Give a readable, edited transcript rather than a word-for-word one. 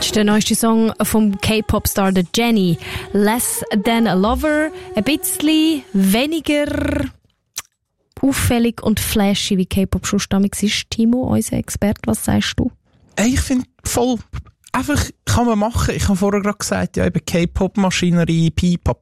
ist der neueste Song vom K-Pop-Star Jennie. Less Than a Lover. Ein bisschen weniger auffällig und flashy wie K-Pop schon damals ist. Timo, unser Experte, was sagst du? Ich finde voll... Einfach kann man machen. Ich habe vorher gerade gesagt, ja, eben K-Pop-Maschinerie, P-Pop,